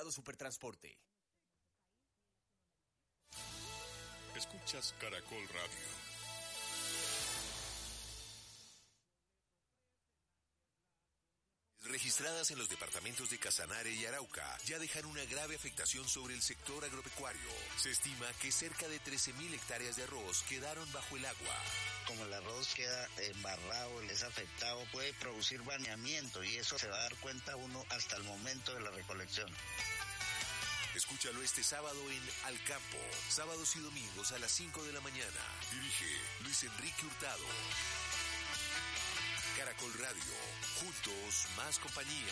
Vigilado Supertransporte. Escuchas Caracol Radio. Registradas en los departamentos de Casanare y Arauca ya dejan una grave afectación sobre el sector agropecuario. Se estima que cerca de 13.000 hectáreas de arroz quedaron bajo el agua. Como el arroz queda embarrado, es afectado, puede producir baneamiento y eso se va a dar cuenta uno hasta el momento de la recolección. Escúchalo este sábado en Al Campo, sábados y domingos a las 5 de la mañana. Dirige Luis Enrique Hurtado. Caracol Radio, juntos más compañía.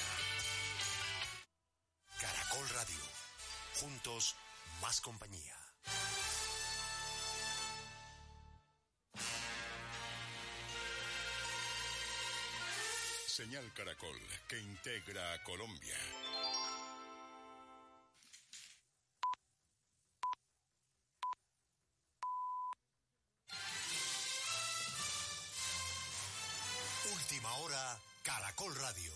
Caracol Radio, juntos más compañía. Señal Caracol, que integra a Colombia. Última hora, Caracol Radio.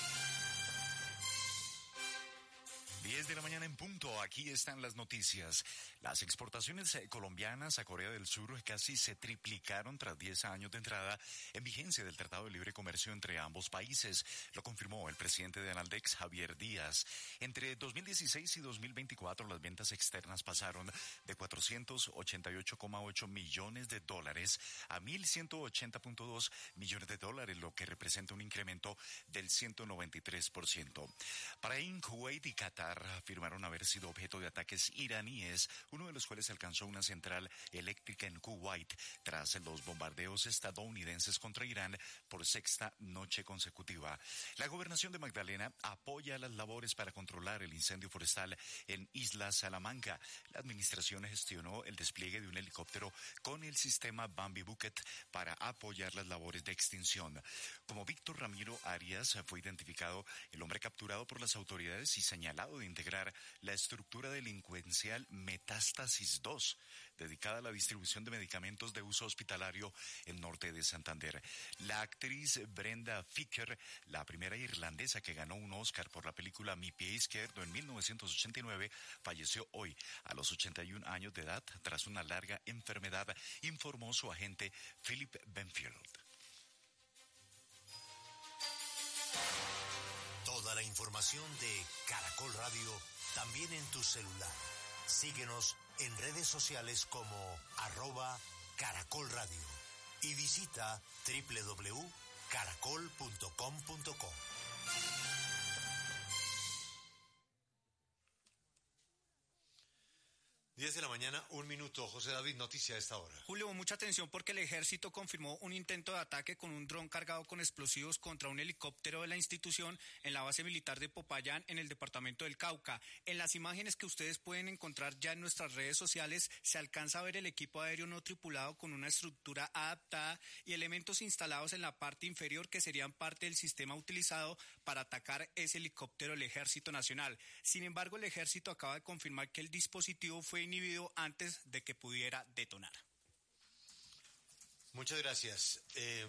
10 de la mañana en punto, aquí están las noticias. Las exportaciones colombianas a Corea del Sur casi se triplicaron tras 10 años de entrada en vigencia del Tratado de Libre Comercio entre ambos países. Lo confirmó el presidente de Analdex, Javier Díaz. Entre 2016 y 2024, las ventas externas pasaron de 488,8 millones de dólares a 1.180,2 millones de dólares, lo que representa un incremento del 193%. Bahrein, Kuwait y Qatar afirmaron haber sido objeto de ataques iraníes, uno de los cuales alcanzó una central eléctrica en Kuwait tras los bombardeos estadounidenses contra Irán por sexta noche consecutiva. La gobernación de Magdalena apoya las labores para controlar el incendio forestal en Isla Salamanca. La administración gestionó el despliegue de un helicóptero con el sistema Bambi Bucket para apoyar las labores de extinción. Como Víctor Ramiro Arias fue identificado el hombre capturado por las autoridades y señalado de integrar la estructura delincuencial Metástasis 2, dedicada a la distribución de medicamentos de uso hospitalario en norte de Santander. La actriz Brenda Fischer, la primera irlandesa que ganó un Oscar por la película Mi pie izquierdo en 1989, falleció hoy a los 81 años de edad tras una larga enfermedad, informó su agente Philip Benfield. Toda la información de Caracol Radio también en tu celular. Síguenos en redes sociales como @Caracol Radio y visita www.caracol.com.co. 10 de la mañana, 1 minuto. José David, noticia a esta hora. Julio, mucha atención porque el ejército confirmó un intento de ataque con un dron cargado con explosivos contra un helicóptero de la institución en la base militar de Popayán, en el departamento del Cauca. En las imágenes que ustedes pueden encontrar ya en nuestras redes sociales, se alcanza a ver el equipo aéreo no tripulado con una estructura adaptada y elementos instalados en la parte inferior que serían parte del sistema utilizado para atacar ese helicóptero del Ejército Nacional. Sin embargo, el ejército acaba de confirmar que el dispositivo fue inhibido antes de que pudiera detonar. Muchas gracias.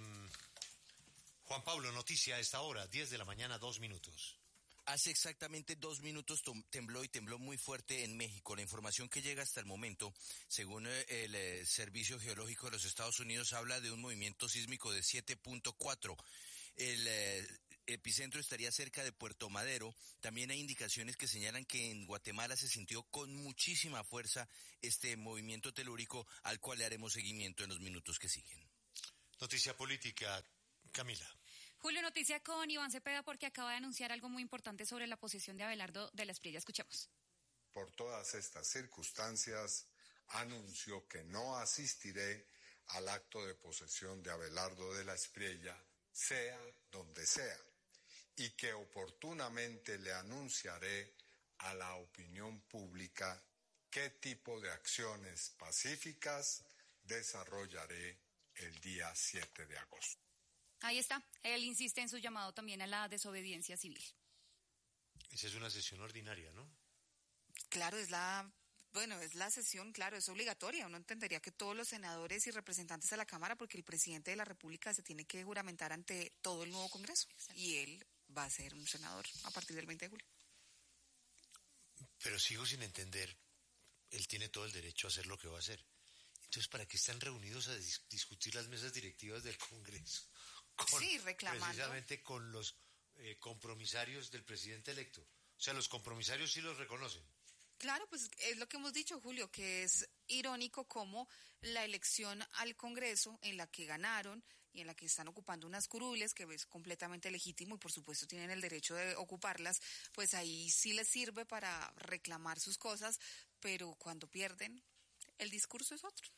Juan Pablo, noticia a esta hora, 10 de la mañana, 2 minutos. Hace exactamente 2 minutos tembló y tembló muy fuerte en México. La información que llega hasta el momento, según el Servicio Geológico de los Estados Unidos, habla de un movimiento sísmico de 7.4. El epicentro estaría cerca de Puerto Madero. También hay indicaciones que señalan que en Guatemala se sintió con muchísima fuerza este movimiento telúrico, al cual le haremos seguimiento en los minutos que siguen. Noticia política, Camila. Julio, noticia con Iván Cepeda porque acaba de anunciar algo muy importante sobre la posesión de Abelardo de la Espriella. Escuchemos. Por todas estas circunstancias, anuncio que no asistiré al acto de posesión de Abelardo de la Espriella, sea donde sea, y que oportunamente le anunciaré a la opinión pública qué tipo de acciones pacíficas desarrollaré el día 7 de agosto. Ahí está. Él insiste en su llamado también a la desobediencia civil. Esa es una sesión ordinaria, ¿no? Claro, es la sesión, claro, es obligatoria. Uno entendería que todos los senadores y representantes de la Cámara, porque el presidente de la República se tiene que juramentar ante todo el nuevo Congreso. Exacto. Y él va a ser un senador a partir del 20 de julio. Pero sigo sin entender, él tiene todo el derecho a hacer lo que va a hacer. Entonces, ¿para qué están reunidos a discutir las mesas directivas del Congreso? Sí, reclamando. Precisamente con los compromisarios del presidente electo. O sea, los compromisarios sí los reconocen. Claro, pues es lo que hemos dicho, Julio, que es irónico como la elección al Congreso en la que ganaron y en la que están ocupando unas curules, que es completamente legítimo y por supuesto tienen el derecho de ocuparlas, pues ahí sí les sirve para reclamar sus cosas, pero cuando pierden, el discurso es otro.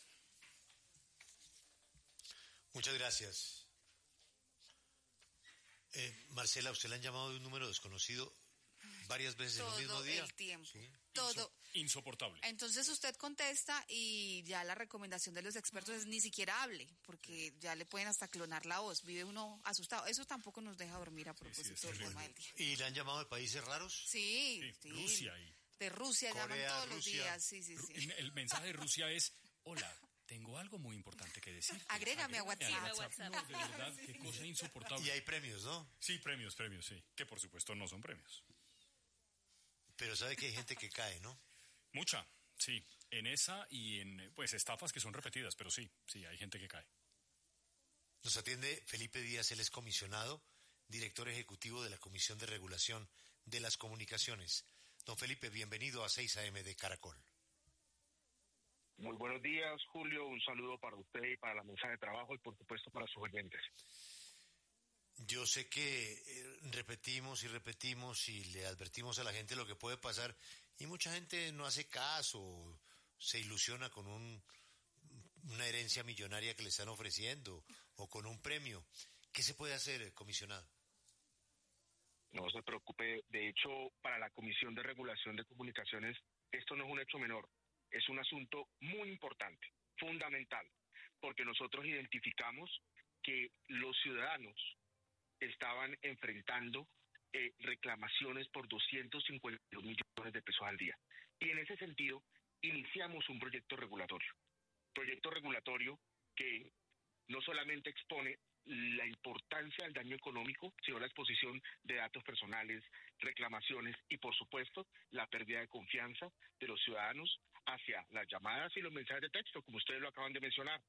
Muchas gracias. Marcela, ¿usted le han llamado de un número desconocido varias veces en un mismo día? Todo el tiempo. ¿Sí? Todo. Insoportable. Entonces usted contesta y ya la recomendación de los expertos es ni siquiera hable, porque ya le pueden hasta clonar la voz, vive uno asustado. Eso tampoco nos deja dormir a propósito del tema del día. ¿Y le han llamado de países raros? Sí. Rusia y de Rusia Corea, llaman todos los Rusia. días, sí. El mensaje de Rusia es: hola, tengo algo muy importante que decir. Agrégame a WhatsApp. No, de verdad, qué cosa insoportable. Y hay premios, ¿no? Sí, premios, sí. Que por supuesto no son premios. Pero sabe que hay gente que cae, ¿no? Mucha, sí. En esa y en, pues, estafas que son repetidas, pero sí, hay gente que cae. Nos atiende Felipe Díaz, él es comisionado, director ejecutivo de la Comisión de Regulación de las Comunicaciones. Don Felipe, bienvenido a 6 AM de Caracol. Muy buenos días, Julio. Un saludo para usted y para la mesa de trabajo y, por supuesto, para sus oyentes. Yo sé que repetimos y le advertimos a la gente lo que puede pasar y mucha gente no hace caso, se ilusiona con una herencia millonaria que le están ofreciendo o con un premio. ¿Qué se puede hacer, comisionado? No se preocupe. De hecho, para la Comisión de Regulación de Comunicaciones, esto no es un hecho menor. Es un asunto muy importante, fundamental, porque nosotros identificamos que los ciudadanos estaban enfrentando reclamaciones por 252 millones de pesos al día. Y en ese sentido, iniciamos un proyecto regulatorio que no solamente expone la importancia del daño económico, sino la exposición de datos personales, reclamaciones y, por supuesto, la pérdida de confianza de los ciudadanos hacia las llamadas y los mensajes de texto, como ustedes lo acaban de mencionar.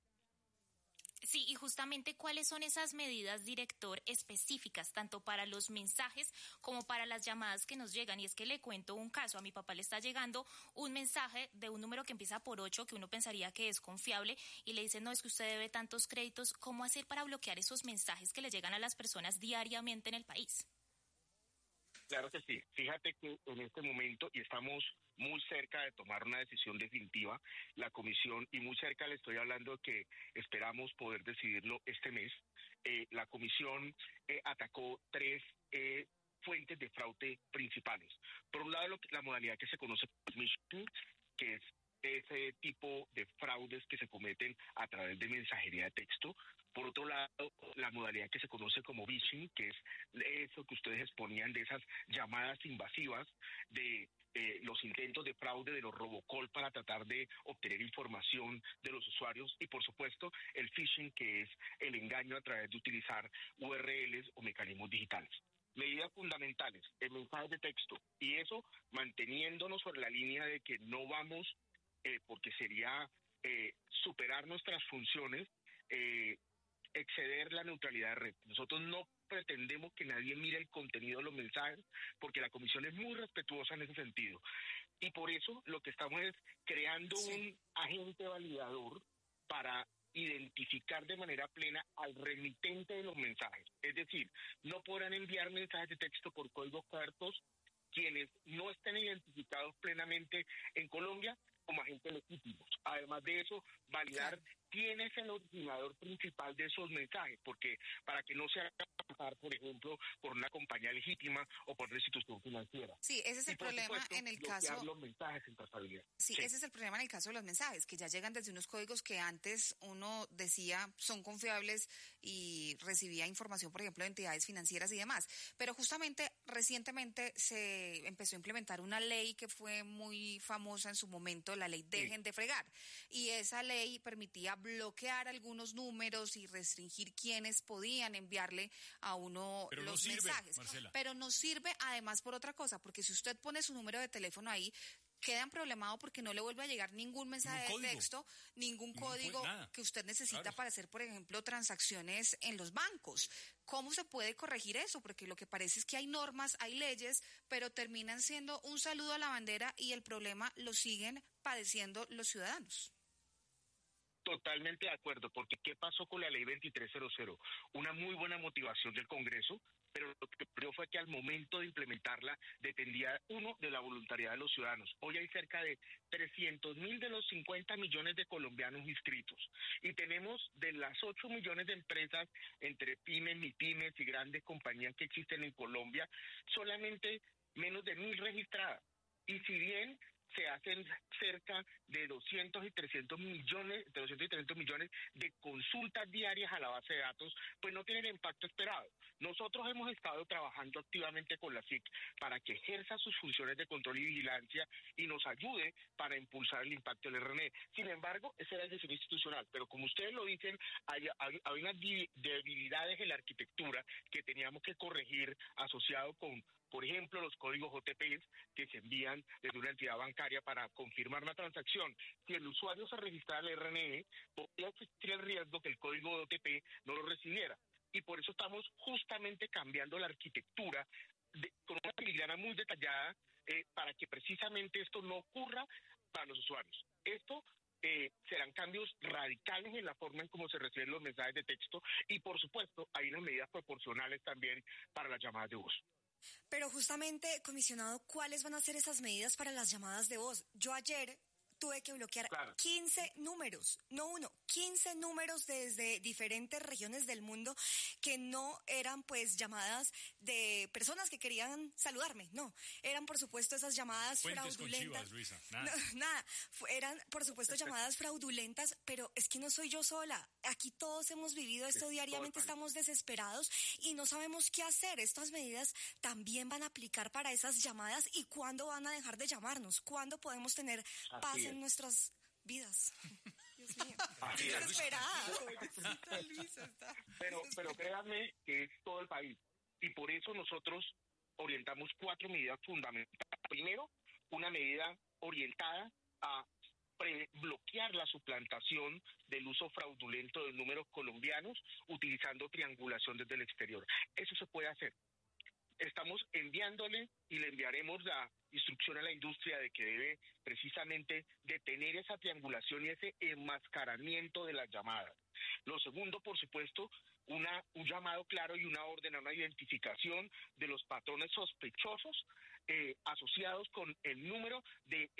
Sí, y justamente cuáles son esas medidas, director, específicas, tanto para los mensajes como para las llamadas que nos llegan. Y es que le cuento un caso, a mi papá le está llegando un mensaje de un número que empieza por 8, que uno pensaría que es confiable, y le dicen: no, es que usted debe tantos créditos. ¿Cómo hacer para bloquear esos mensajes que le llegan a las personas diariamente en el país? Claro que sí. Fíjate que en este momento, y estamos muy cerca de tomar una decisión definitiva, la comisión, y muy cerca le estoy hablando de que esperamos poder decidirlo este mes, la comisión atacó 3 fuentes de fraude principales. Por un lado, la modalidad que se conoce como phishing, que es ese tipo de fraudes que se cometen a través de mensajería de texto. Por otro lado, la modalidad que se conoce como phishing, que es eso que ustedes exponían de esas llamadas invasivas, de los intentos de fraude, de los robocall para tratar de obtener información de los usuarios, y por supuesto el phishing, que es el engaño a través de utilizar URLs o mecanismos digitales. Medidas fundamentales en mensajes de texto, y eso manteniéndonos sobre la línea de que no vamos, porque sería superar nuestras funciones, exceder la neutralidad de red. Nosotros no pretendemos que nadie mire el contenido de los mensajes, porque la comisión es muy respetuosa en ese sentido. Y por eso lo que estamos es creando un agente validador para identificar de manera plena al remitente de los mensajes. Es decir, no podrán enviar mensajes de texto por códigos cortos quienes no estén identificados plenamente en Colombia como agentes legítimos. Además de eso, validar quién es el originador principal de esos mensajes, porque para que no se haga pasar, por ejemplo, por una compañía legítima o por una institución financiera. Sí, ese es el problema en el caso. Los mensajes en trazabilidad. Sí, ese es el problema en el caso de los mensajes, que ya llegan desde unos códigos que antes uno decía son confiables y recibía información, por ejemplo, de entidades financieras y demás. Pero justamente recientemente se empezó a implementar una ley que fue muy famosa en su momento, la ley Dejen de Fregar. Y esa ley permitía bloquear algunos números y restringir quiénes podían enviarle a uno Pero los no sirve, mensajes. Marcela. Pero nos sirve además por otra cosa, porque si usted pone su número de teléfono ahí, quedan problemado porque no le vuelve a llegar ningún mensaje de texto, ningún código que usted necesita para hacer, por ejemplo, transacciones en los bancos. ¿Cómo se puede corregir eso? Porque lo que parece es que hay normas, hay leyes, pero terminan siendo un saludo a la bandera y el problema lo siguen padeciendo los ciudadanos. Totalmente de acuerdo, porque ¿qué pasó con la ley 2300? Una muy buena motivación del Congreso, pero lo que ocurrió fue que al momento de implementarla dependía, uno, de la voluntariedad de los ciudadanos. Hoy hay cerca de 300.000 de los 50 millones de colombianos inscritos y tenemos de las 8 millones de empresas entre pymes, mipymes y grandes compañías que existen en Colombia, solamente menos de 1.000 registradas. Y si bien se hacen cerca de 200 y 300 millones de consultas diarias a la base de datos, pues no tienen el impacto esperado. Nosotros hemos estado trabajando activamente con la SIC para que ejerza sus funciones de control y vigilancia y nos ayude para impulsar el impacto del RNE. Sin embargo, esa era la decisión institucional, pero como ustedes lo dicen, hay unas debilidades en la arquitectura que teníamos que corregir asociado con, por ejemplo, los códigos OTP que se envían desde una entidad bancaria para confirmar la transacción. Si el usuario se registrara al RNE, podría existir el riesgo que el código de OTP no lo recibiera. Y por eso estamos justamente cambiando la arquitectura con una filigrana muy detallada para que precisamente esto no ocurra para los usuarios. Esto serán cambios radicales en la forma en cómo se reciben los mensajes de texto y, por supuesto, hay unas medidas proporcionales también para las llamadas de voz. Pero justamente, comisionado, ¿cuáles van a ser esas medidas para las llamadas de voz? Yo ayer tuve que bloquear 15 números, no uno, 15 números desde diferentes regiones del mundo que no eran pues llamadas de personas que querían saludarme, no, eran por supuesto esas llamadas Fuentes fraudulentas. Con chivas, Luisa, nada, eran por supuesto llamadas fraudulentas, pero es que no soy yo sola, aquí todos hemos vivido esto diariamente, estamos desesperados y no sabemos qué hacer. Estas medidas también van a aplicar para esas llamadas y cuándo van a dejar de llamarnos, cuándo podemos tener paz en nuestras vidas. Dios mío. Desesperada. Pero créanme que es todo el país. Y por eso nosotros orientamos 4 medidas fundamentales. Primero, una medida orientada a bloquear la suplantación del uso fraudulento de números colombianos utilizando triangulación desde el exterior. Eso se puede hacer. Estamos enviándole y le enviaremos la instrucción a la industria de que debe precisamente detener esa triangulación y ese enmascaramiento de las llamadas. Lo segundo, por supuesto, un llamado claro y una orden a una identificación de los patrones sospechosos asociados con el número de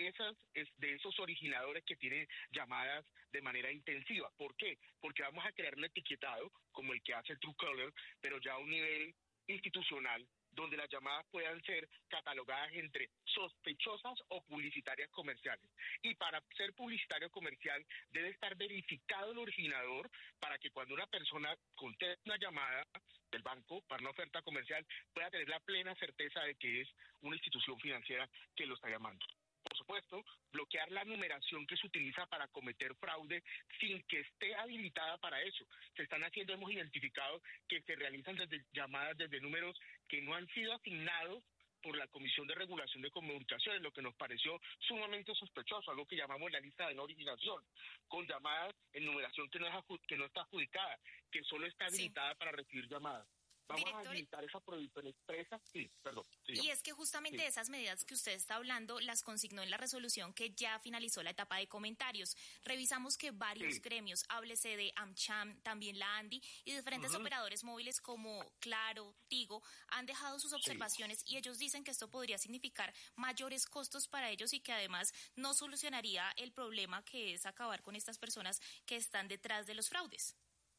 esos originadores que tienen llamadas de manera intensiva. ¿Por qué? Porque vamos a crear un etiquetado como el que hace Truecaller, pero ya a un nivel institucional, donde las llamadas puedan ser catalogadas entre sospechosas o publicitarias comerciales. Y para ser publicitario comercial debe estar verificado el originador para que cuando una persona conteste una llamada del banco para una oferta comercial pueda tener la plena certeza de que es una institución financiera que lo está llamando. Por supuesto, bloquear la numeración que se utiliza para cometer fraude sin que esté habilitada para eso. Se están haciendo, hemos identificado que se realizan desde llamadas desde números que no han sido asignados por la Comisión de Regulación de Comunicaciones, lo que nos pareció sumamente sospechoso, algo que llamamos la lista de no originación, con llamadas en numeración que no está adjudicada, que solo está habilitada para recibir llamadas. Vamos a habilitar esa prohibición expresa. Sí, perdón. Y es que justamente esas medidas que usted está hablando las consignó en la resolución que ya finalizó la etapa de comentarios. Revisamos que varios gremios, háblese de AmCham, también la ANDI y diferentes operadores móviles como Claro, Tigo, han dejado sus observaciones y ellos dicen que esto podría significar mayores costos para ellos y que además no solucionaría el problema que es acabar con estas personas que están detrás de los fraudes.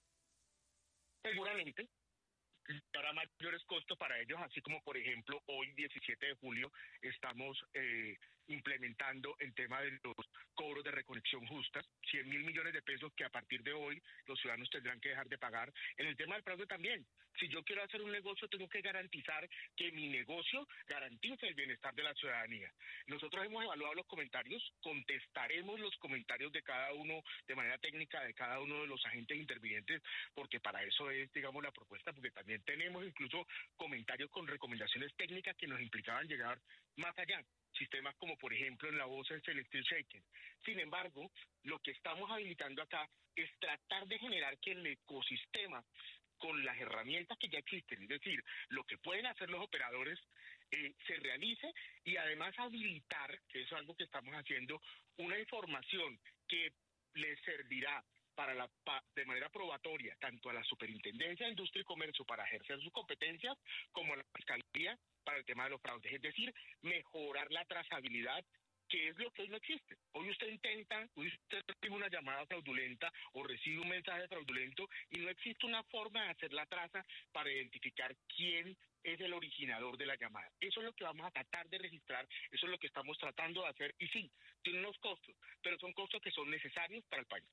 Seguramente. Para mayores costos para ellos, así como por ejemplo hoy 17 de julio estamos implementando el tema de los cobros de reconexión justas, 100.000 millones de pesos que a partir de hoy los ciudadanos tendrán que dejar de pagar. En el tema del fraude también, Si yo quiero hacer un negocio, tengo que garantizar que mi negocio garantice el bienestar de la ciudadanía. Nosotros hemos evaluado los comentarios, contestaremos los comentarios de cada uno, de manera técnica, de cada uno de los agentes intervinientes, porque para eso es, digamos, la propuesta, porque también tenemos incluso comentarios con recomendaciones técnicas que nos implicaban llegar más allá. Sistemas como, por ejemplo, en la voz en Celestial Shaken. Sin embargo, lo que estamos habilitando acá es tratar de generar que el ecosistema, con las herramientas que ya existen, es decir, lo que pueden hacer los operadores, se realice, y además habilitar, que eso es algo que estamos haciendo, una información que les servirá de manera probatoria tanto a la Superintendencia de Industria y Comercio para ejercer sus competencias, como a la Fiscalía para el tema de los fraudes. Es decir, mejorar la trazabilidad, que es lo que hoy no existe. Hoy usted recibe una llamada fraudulenta o recibe un mensaje fraudulento y no existe una forma de hacer la traza para identificar quién es el originador de la llamada. Eso es lo que vamos a tratar de registrar, eso es lo que estamos tratando de hacer, y sí, tiene unos costos, pero son costos que son necesarios para el país.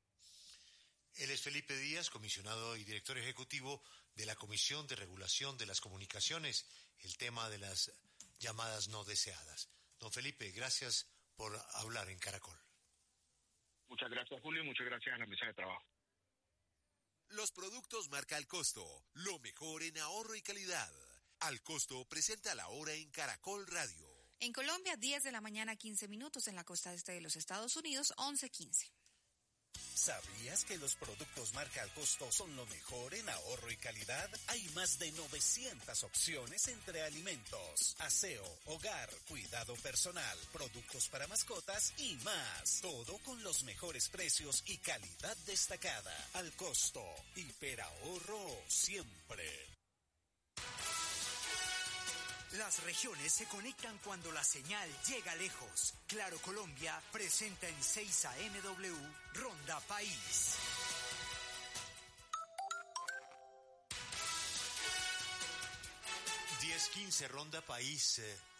Él es Felipe Díaz, comisionado y director ejecutivo de la Comisión de Regulación de las Comunicaciones, el tema de las llamadas no deseadas. Don Felipe, gracias por hablar en Caracol. Muchas gracias, Julio, y muchas gracias a la mesa de trabajo. Los productos marca Al Costo, lo mejor en ahorro y calidad. Al Costo presenta la hora en Caracol Radio. En Colombia, 10 de la mañana, 15 minutos. En la costa este de los Estados Unidos, 11:15. ¿Sabías que los productos marca Al Costo son lo mejor en ahorro y calidad? Hay más de 900 opciones entre alimentos, aseo, hogar, cuidado personal, productos para mascotas y más. Todo con los mejores precios y calidad destacada. Al Costo, hiperahorro siempre. Las regiones se conectan cuando la señal llega lejos. Claro Colombia presenta en 6 AMW Ronda País. ...10:15 Ronda País.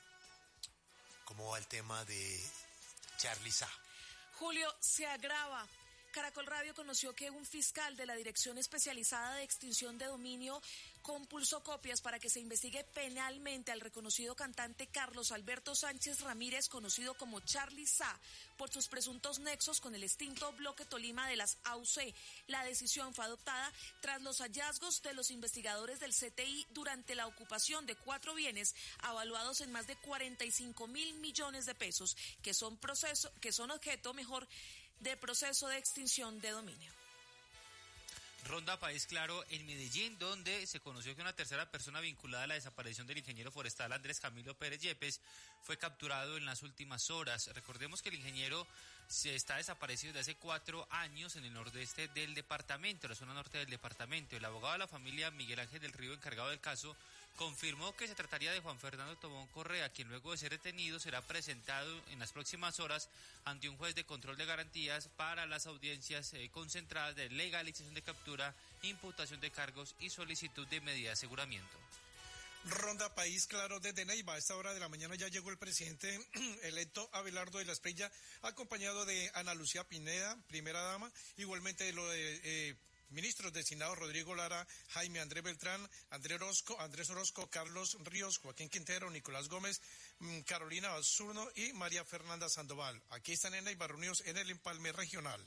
¿Cómo va el tema de Charly Sá? Julio, se agrava. Caracol Radio conoció que un fiscal de la Dirección Especializada de Extinción de Dominio compulsó copias para que se investigue penalmente al reconocido cantante Carlos Alberto Sánchez Ramírez, conocido como Charly Sá, por sus presuntos nexos con el extinto Bloque Tolima de las AUC. La decisión fue adoptada tras los hallazgos de los investigadores del CTI durante la ocupación de 4 bienes avaluados en más de 45.000 millones de pesos, que son objeto de proceso de extinción de dominio. Ronda País Claro en Medellín, donde se conoció que una tercera persona vinculada a la desaparición del ingeniero forestal Andrés Camilo Pérez Yepes fue capturado en las últimas horas. Recordemos que el ingeniero se está desaparecido desde hace 4 años en el nordeste del departamento, la zona norte del departamento. El abogado de la familia, Miguel Ángel del Río, encargado del caso, confirmó que se trataría de Juan Fernando Tobón Correa, quien luego de ser detenido será presentado en las próximas horas ante un juez de control de garantías para las audiencias concentradas de legalización de captura, imputación de cargos y solicitud de medida de aseguramiento. Ronda País Claro desde Neiva. A esta hora de la mañana ya llegó el presidente electo Abelardo de la Espriella, acompañado de Ana Lucía Pineda, primera dama, igualmente de ministros designados Rodrigo Lara, Jaime Andrés Beltrán, Andrés Orozco, Carlos Ríos, Joaquín Quintero, Nicolás Gómez, Carolina Basurno y María Fernanda Sandoval. Aquí están en Neiva reunidos en el empalme regional.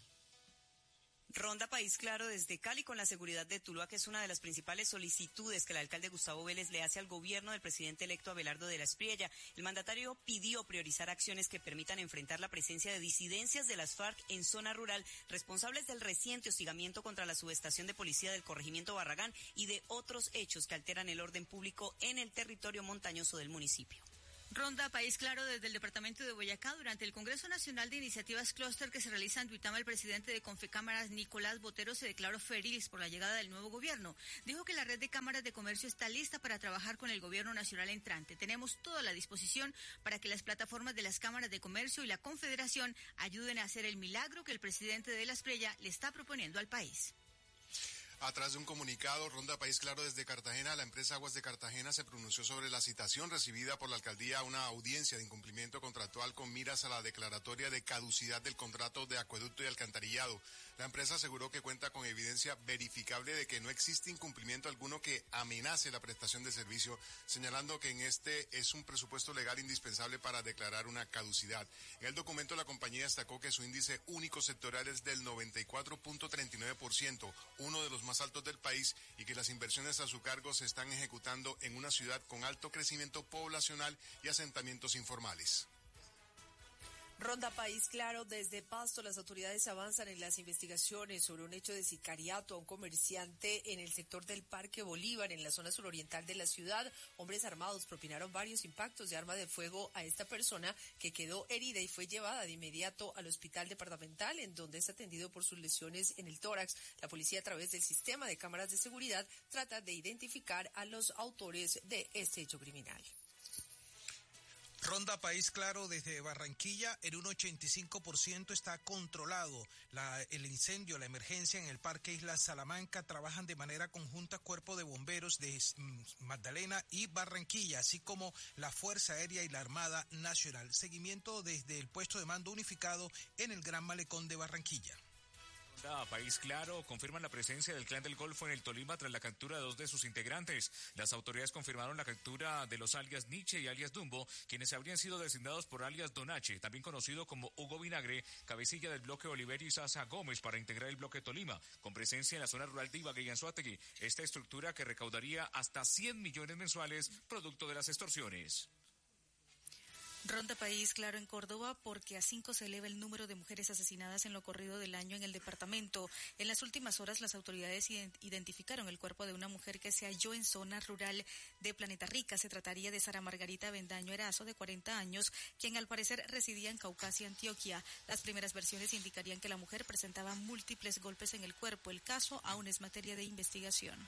Ronda País Claro desde Cali con la seguridad de Tuluá, que es una de las principales solicitudes que el alcalde Gustavo Vélez le hace al gobierno del presidente electo Abelardo de la Espriella. El mandatario pidió priorizar acciones que permitan enfrentar la presencia de disidencias de las FARC en zona rural, responsables del reciente hostigamiento contra la subestación de policía del corregimiento Barragán y de otros hechos que alteran el orden público en el territorio montañoso del municipio. Ronda País Claro desde el departamento de Boyacá. Durante el Congreso Nacional de Iniciativas Clúster que se realiza en Duitama, el presidente de Confecámaras, Nicolás Botero, se declaró feliz por la llegada del nuevo gobierno. Dijo que la red de cámaras de comercio está lista para trabajar con el gobierno nacional entrante. Tenemos toda la disposición para que las plataformas de las cámaras de comercio y la Confederación ayuden a hacer el milagro que el presidente de la Espriella le está proponiendo al país. A través de un comunicado, Ronda País Claro desde Cartagena, la empresa Aguas de Cartagena se pronunció sobre la citación recibida por la alcaldía a una audiencia de incumplimiento contractual con miras a la declaratoria de caducidad del contrato de acueducto y alcantarillado. La empresa aseguró que cuenta con evidencia verificable de que no existe incumplimiento alguno que amenace la prestación de servicio, señalando que en este es un presupuesto legal indispensable para declarar una caducidad. En el documento la compañía destacó que su índice único sectorial es del 94.39%, uno de los más altos del país, y que las inversiones a su cargo se están ejecutando en una ciudad con alto crecimiento poblacional y asentamientos informales. Ronda País Claro, desde Pasto, las autoridades avanzan en las investigaciones sobre un hecho de sicariato a un comerciante en el sector del Parque Bolívar, en la zona suroriental de la ciudad. Hombres armados propinaron varios impactos de arma de fuego a esta persona, que quedó herida y fue llevada de inmediato al hospital departamental, en donde es atendido por sus lesiones en el tórax. La policía, a través del sistema de cámaras de seguridad, trata de identificar a los autores de este hecho criminal. Ronda País Claro, desde Barranquilla, en un 85% está controlado. El incendio, la emergencia en el Parque Isla Salamanca, trabajan de manera conjunta Cuerpo de Bomberos de Magdalena y Barranquilla, así como la Fuerza Aérea y la Armada Nacional. Seguimiento desde el puesto de mando unificado en el Gran Malecón de Barranquilla. País Claro confirman la presencia del Clan del Golfo en el Tolima tras la captura de 2 de sus integrantes. Las autoridades confirmaron la captura de los alias Nietzsche y alias Dumbo, quienes habrían sido designados por alias Donache, también conocido como Hugo Vinagre, cabecilla del bloque Oliverio y Sasa Gómez, para integrar el bloque Tolima, con presencia en la zona rural de Ibagué y Anzoátegui. Esta estructura que recaudaría hasta 100 millones mensuales, producto de las extorsiones. Ronda País Claro en Córdoba, porque a 5 se eleva el número de mujeres asesinadas en lo corrido del año en el departamento. En las últimas horas, las autoridades identificaron el cuerpo de una mujer que se halló en zona rural de Planeta Rica. Se trataría de Sara Margarita Bendaño Erazo, de 40 años, quien al parecer residía en Caucasia, Antioquia. Las primeras versiones indicarían que la mujer presentaba múltiples golpes en el cuerpo. El caso aún es materia de investigación.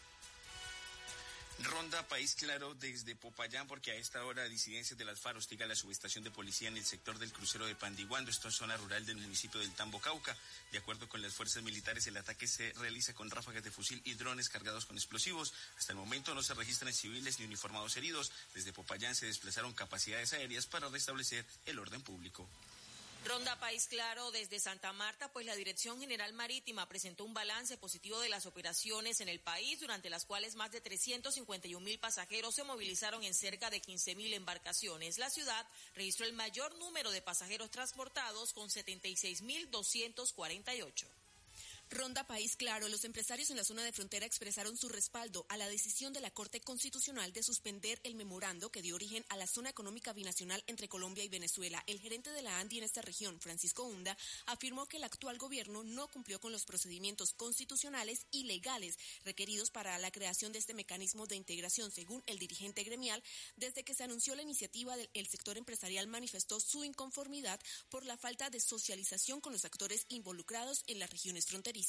Ronda País Claro desde Popayán, porque a esta hora disidencias de las FARC hostigan la subestación de policía en el sector del crucero de Pandiguando, esto es zona rural del municipio del Tambo, Cauca. De acuerdo con las fuerzas militares, el ataque se realiza con ráfagas de fusil y drones cargados con explosivos. Hasta el momento no se registran civiles ni uniformados heridos. Desde Popayán se desplazaron capacidades aéreas para restablecer el orden público. Ronda País Claro desde Santa Marta, pues la Dirección General Marítima presentó un balance positivo de las operaciones en el país, durante las cuales más de 351.000 pasajeros se movilizaron en cerca de 15.000 embarcaciones. La ciudad registró el mayor número de pasajeros transportados, con 76.248. Ronda País Claro, los empresarios en la zona de frontera expresaron su respaldo a la decisión de la Corte Constitucional de suspender el memorando que dio origen a la zona económica binacional entre Colombia y Venezuela. El gerente de la ANDI en esta región, Francisco Hunda, afirmó que el actual gobierno no cumplió con los procedimientos constitucionales y legales requeridos para la creación de este mecanismo de integración. Según el dirigente gremial, desde que se anunció la iniciativa, el sector empresarial manifestó su inconformidad por la falta de socialización con los actores involucrados en las regiones fronterizas.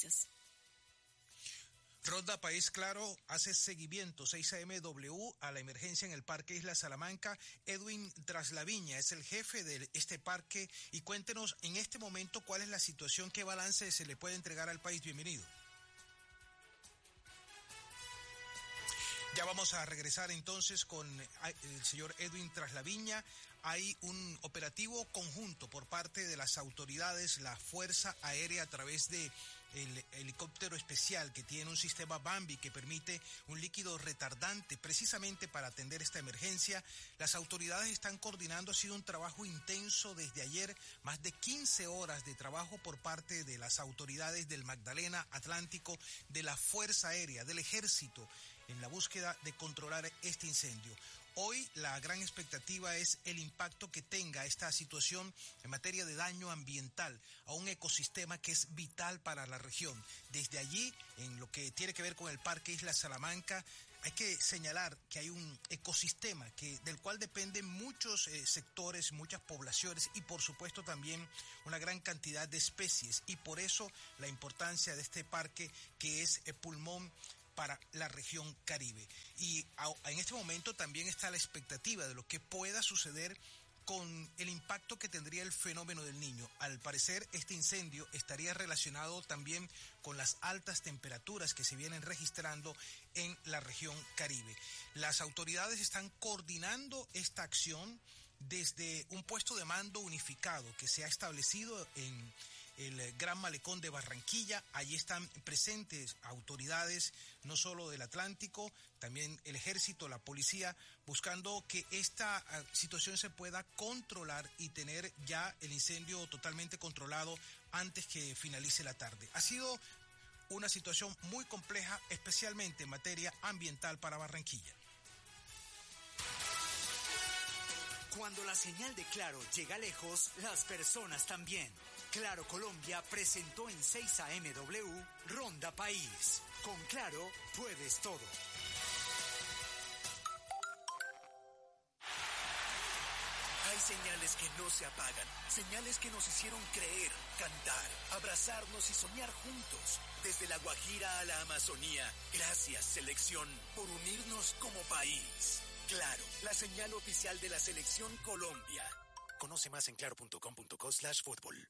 Ronda País Claro hace seguimiento 6AMW a la emergencia en el Parque Isla Salamanca. Edwin Traslaviña es el jefe de este parque, y cuéntenos en este momento cuál es la situación, qué balance se le puede entregar al país. Bienvenido. Ya vamos a regresar entonces con el señor Edwin Traslaviña. Hay un operativo conjunto por parte de las autoridades, la Fuerza Aérea, a través de el helicóptero especial que tiene un sistema Bambi que permite un líquido retardante precisamente para atender esta emergencia. Las autoridades están coordinando, ha sido un trabajo intenso desde ayer, más de 15 horas de trabajo por parte de las autoridades del Magdalena, Atlántico, de la Fuerza Aérea, del Ejército, en la búsqueda de controlar este incendio. Hoy la gran expectativa es el impacto que tenga esta situación en materia de daño ambiental a un ecosistema que es vital para la región. Desde allí, en lo que tiene que ver con el Parque Isla Salamanca, hay que señalar que hay un ecosistema del cual dependen muchos sectores, muchas poblaciones y por supuesto también una gran cantidad de especies, y por eso la importancia de este parque, que es el pulmón para la región Caribe. Y en este momento también está la expectativa de lo que pueda suceder con el impacto que tendría el fenómeno del Niño. Al parecer, este incendio estaría relacionado también con las altas temperaturas que se vienen registrando en la región Caribe. Las autoridades están coordinando esta acción desde un puesto de mando unificado que se ha establecido en el Gran Malecón de Barranquilla. Allí están presentes autoridades no solo del Atlántico, también el ejército, la policía, buscando que esta situación se pueda controlar y tener ya el incendio totalmente controlado antes que finalice la tarde. Ha sido una situación muy compleja, especialmente en materia ambiental para Barranquilla. Cuando la señal de Claro llega lejos, las personas también. Claro Colombia presentó en 6 AMW Ronda País. Con Claro puedes todo. Hay señales que no se apagan, señales que nos hicieron creer, cantar, abrazarnos y soñar juntos. Desde la Guajira a la Amazonía, gracias selección por unirnos como país. Claro, la señal oficial de la Selección Colombia. Conoce más en claro.com.co/fútbol.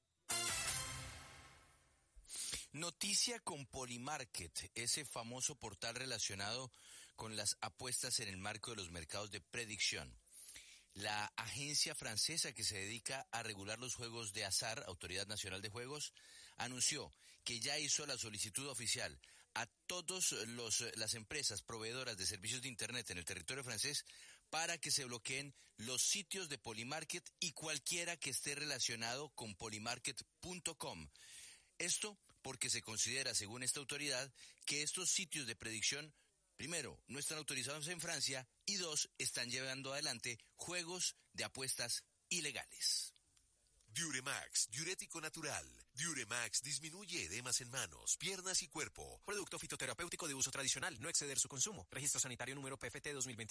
Noticia con Polymarket, ese famoso portal relacionado con las apuestas en el marco de los mercados de predicción. La agencia francesa que se dedica a regular los juegos de azar, Autoridad Nacional de Juegos, anunció que ya hizo la solicitud oficial a todas las empresas proveedoras de servicios de Internet en el territorio francés para que se bloqueen los sitios de Polymarket y cualquiera que esté relacionado con polymarket.com. Esto porque se considera, según esta autoridad, que estos sitios de predicción, primero, no están autorizados en Francia y dos, están llevando adelante juegos de apuestas ilegales. Diuremax, diurético natural. Diuremax disminuye edemas en manos, piernas y cuerpo. Producto fitoterapéutico de uso tradicional, no exceder su consumo. Registro sanitario número PFT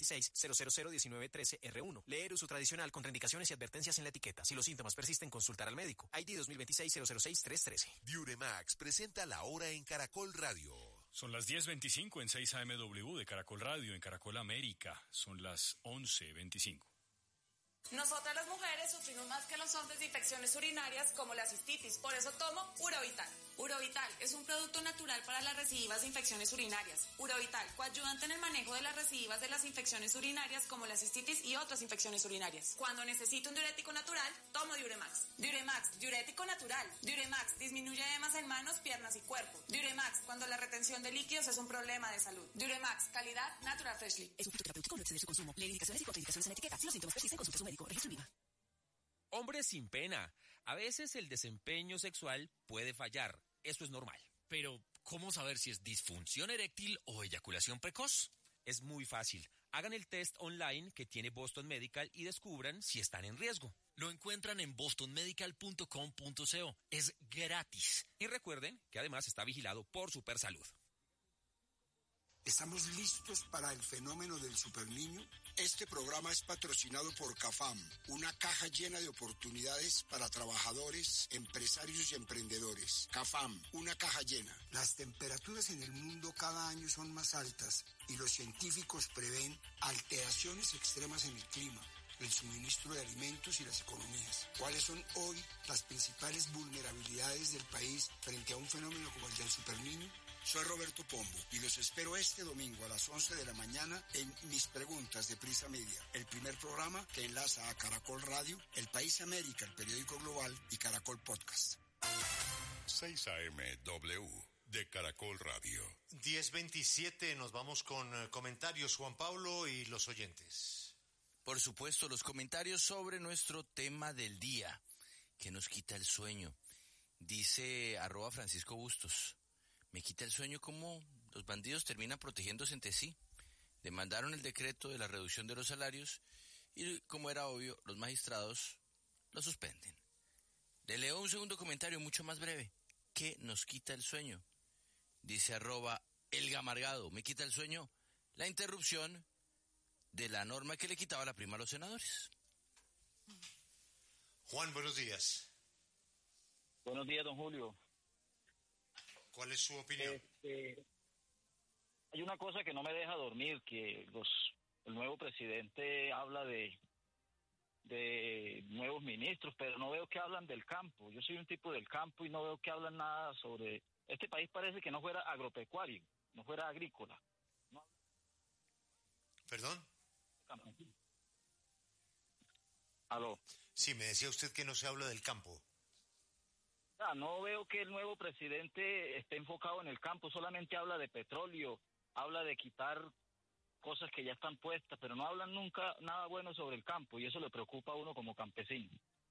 2026-0001913R1. Leer uso tradicional, contraindicaciones y advertencias en la etiqueta. Si los síntomas persisten, consultar al médico. ID 2026-006-313. Diuremax presenta La Hora en Caracol Radio. Son las 10:25 en 6 AMW de Caracol Radio, en Caracol América. Son las 11:25. Nosotras las mujeres sufrimos más que los hombres de infecciones urinarias como la cistitis, por eso tomo Urovital. Urovital es un producto natural para las recidivas de infecciones urinarias. Urovital, coayudante en el manejo de las recidivas de las infecciones urinarias como la cistitis y otras infecciones urinarias. Cuando necesito un diurético natural, tomo Diuremax. Diuremax, diurético natural. Diuremax, disminuye edemas en manos, piernas y cuerpo. Diuremax, cuando la retención de líquidos es un problema de salud. Diuremax, calidad Natural Freshly. Es un fitoterapéutico, no exceder su consumo. Lee indicaciones y contraindicaciones en la etiqueta. Si los síntomas persisten, consulte a su médico. Registro INVIMA. Hombres sin pena. A veces el desempeño sexual puede fallar. Eso es normal. Pero, ¿cómo saber si es disfunción eréctil o eyaculación precoz? Es muy fácil. Hagan el test online que tiene Boston Medical y descubran si están en riesgo. Lo encuentran en bostonmedical.com.co. Es gratis. Y recuerden que además está vigilado por Supersalud. ¿Estamos listos para el fenómeno del superniño? Este programa es patrocinado por CAFAM, una caja llena de oportunidades para trabajadores, empresarios y emprendedores. CAFAM, una caja llena. Las temperaturas en el mundo cada año son más altas y los científicos prevén alteraciones extremas en el clima, el suministro de alimentos y las economías. ¿Cuáles son hoy las principales vulnerabilidades del país frente a un fenómeno como el del superniño? Soy Roberto Pombo y los espero este domingo a las 11 de la mañana en Mis Preguntas de Prisa Media, el primer programa que enlaza a Caracol Radio, El País América, el periódico global y Caracol Podcast. 6 AMW de Caracol Radio. 10:27, nos vamos con comentarios, Juan Pablo, y los oyentes. Por supuesto, los comentarios sobre nuestro tema del día, que nos quita el sueño. Dice @Francisco Bustos. Me quita el sueño como los bandidos terminan protegiéndose entre sí. Demandaron el decreto de la reducción de los salarios y, como era obvio, los magistrados lo suspenden. Le leo un segundo comentario mucho más breve. ¿Qué nos quita el sueño? Dice @Elgamargado. Me quita el sueño la interrupción de la norma que le quitaba la prima a los senadores. Juan, buenos días. Buenos días, don Julio. ¿Cuál es su opinión? Hay una cosa que no me deja dormir, que el nuevo presidente habla de nuevos ministros, pero no veo que hablan del campo. Yo soy un tipo del campo y no veo que hablan nada sobre... Este país parece que no fuera agropecuario, no fuera agrícola. No. ¿Perdón? ¿Aló? Sí, me decía usted que no se habla del campo. No veo que el nuevo presidente esté enfocado en el campo, solamente habla de petróleo, habla de quitar cosas que ya están puestas, pero no hablan nunca nada bueno sobre el campo, y eso le preocupa a uno como campesino.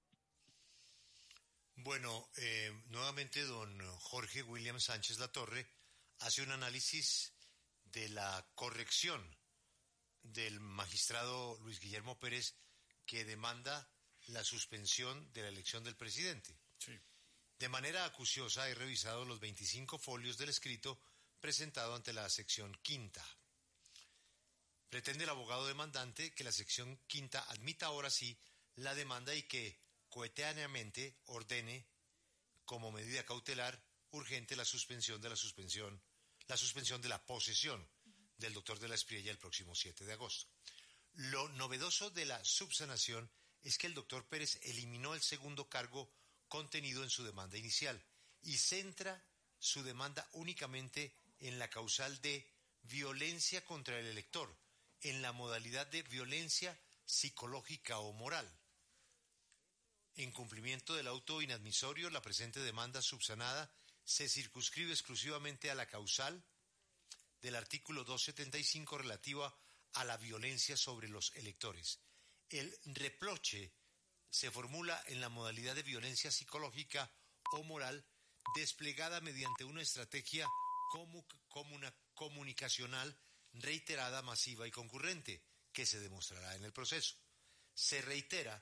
Bueno, nuevamente don Jorge William Sánchez Latorre hace un análisis de la corrección del magistrado Luis Guillermo Pérez, que demanda la suspensión de la elección del presidente. Sí. De manera acuciosa he revisado los 25 folios del escrito presentado ante la sección quinta. Pretende el abogado demandante que la sección quinta admita ahora sí la demanda y que coetáneamente ordene como medida cautelar urgente la suspensión de la posesión del doctor de la Espriella el próximo 7 de agosto. Lo novedoso de la subsanación es que el doctor Pérez eliminó el segundo cargo contenido en su demanda inicial y centra su demanda únicamente en la causal de violencia contra el elector, en la modalidad de violencia psicológica o moral. En cumplimiento del auto inadmisorio, la presente demanda subsanada se circunscribe exclusivamente a la causal del artículo 275 relativa a la violencia sobre los electores. El reproche se formula en la modalidad de violencia psicológica o moral desplegada mediante una estrategia comunicacional reiterada, masiva y concurrente, que se demostrará en el proceso. Se retira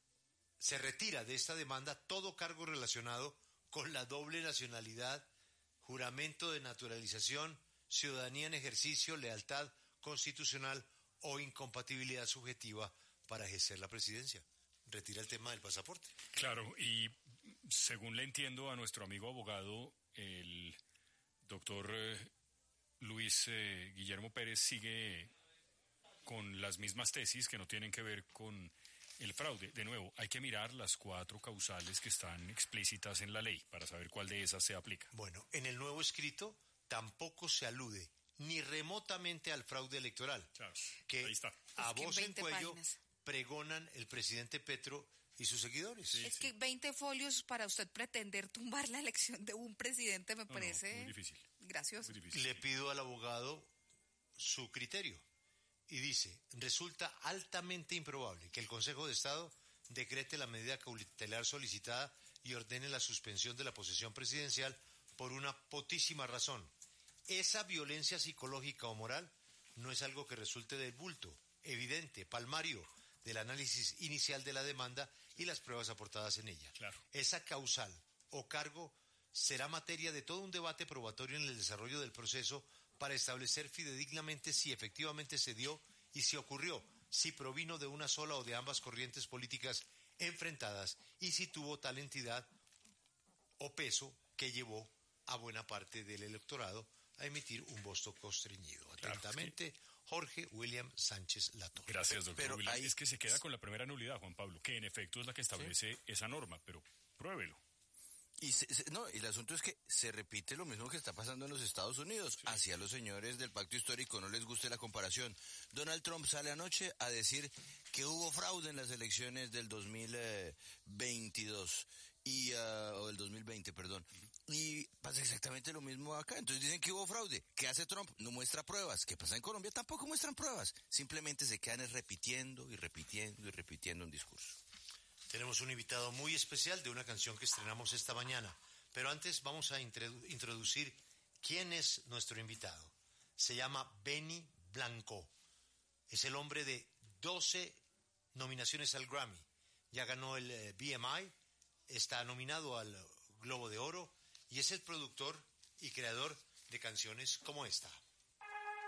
de esta demanda todo cargo relacionado con la doble nacionalidad, juramento de naturalización, ciudadanía en ejercicio, lealtad constitucional o incompatibilidad subjetiva para ejercer la presidencia. Retira el tema del pasaporte. Claro, y según le entiendo a nuestro amigo abogado, el doctor Luis Guillermo Pérez sigue con las mismas tesis que no tienen que ver con el fraude. De nuevo, hay que mirar las 4 causales que están explícitas en la ley para saber cuál de esas se aplica. Bueno, en el nuevo escrito tampoco se alude ni remotamente al fraude electoral, claro, que ahí está. A voz en cuello pregonan el presidente Petro y sus seguidores. Sí, es que 20 folios para usted pretender tumbar la elección de un presidente me parece muy difícil. Gracioso. Muy difícil. Le pido al abogado su criterio y dice: resulta altamente improbable que el Consejo de Estado decrete la medida cautelar solicitada y ordene la suspensión de la posesión presidencial por una potísima razón. Esa violencia psicológica o moral no es algo que resulte del bulto, evidente, palmario, del análisis inicial de la demanda y las pruebas aportadas en ella. Claro. Esa causal o cargo será materia de todo un debate probatorio en el desarrollo del proceso para establecer fidedignamente si efectivamente se dio y si ocurrió, si provino de una sola o de ambas corrientes políticas enfrentadas y si tuvo tal entidad o peso que llevó a buena parte del electorado a emitir un voto constreñido. Atentamente, Jorge William Sánchez Latorre. Gracias, doctor. Pero William. Es que se queda con la primera nulidad, Juan Pablo, que en efecto es la que establece esa norma, pero pruébelo. Y el asunto es que se repite lo mismo que está pasando en los Estados Unidos. Sí. Hacia los señores del pacto histórico no les guste la comparación. Donald Trump sale anoche a decir que hubo fraude en las elecciones del 2022 o del 2020, perdón. Y pasa exactamente lo mismo acá. Entonces dicen que hubo fraude. ¿Qué hace Trump? No muestra pruebas. ¿Qué pasa en Colombia? Tampoco muestran pruebas. Simplemente se quedan repitiendo y repitiendo y repitiendo un discurso. Tenemos un invitado muy especial de una canción que estrenamos esta mañana, pero antes vamos a introducir quién es nuestro invitado. Se llama Benny Blanco. Es el hombre de 12 nominaciones al Grammy. Ya ganó el BMI, está nominado al Globo de Oro y es el productor y creador de canciones como esta.